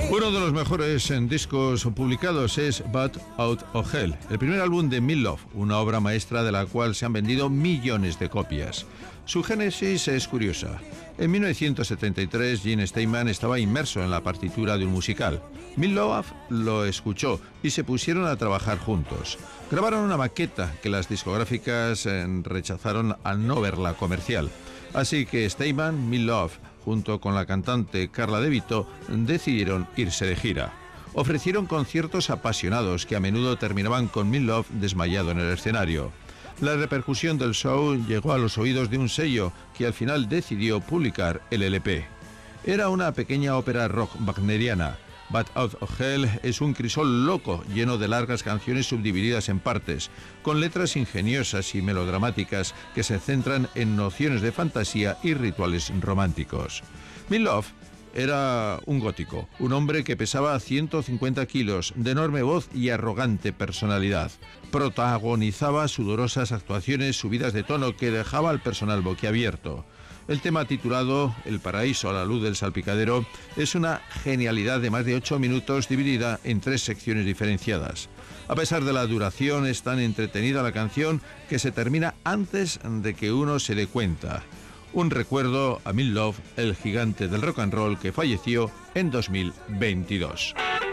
Uno de los mejores discos publicados es Bat Out of Hell, el primer álbum de Meat Loaf, una obra maestra de la cual se han vendido millones de copias. Su génesis es curiosa. En 1973, Gene Steinman estaba inmerso en la partitura de un musical. Meat Loaf lo escuchó y se pusieron a trabajar juntos. Grabaron una maqueta que las discográficas rechazaron al no verla comercial. Así que Steinman, Meat Loaf, junto con la cantante Carla De Vito, decidieron irse de gira. Ofrecieron conciertos apasionados que a menudo terminaban con Meat Loaf desmayado en el escenario. La repercusión del show llegó a los oídos de un sello que al final decidió publicar el LP. Era una pequeña ópera rock wagneriana. Bat Out of Hell es un crisol loco lleno de largas canciones subdivididas en partes, con letras ingeniosas y melodramáticas que se centran en nociones de fantasía y rituales románticos. Meat Loaf era un gótico, un hombre que pesaba 150 kilos, de enorme voz y arrogante personalidad. Protagonizaba sudorosas actuaciones subidas de tono que dejaba al personal boquiabierto. El tema titulado El paraíso a la luz del salpicadero es una genialidad de más de 8 minutos dividida en 3 secciones diferenciadas. A pesar de la duración, es tan entretenida la canción que se termina antes de que uno se dé cuenta. Un recuerdo a Meat Loaf, el gigante del rock and roll que falleció en 2022.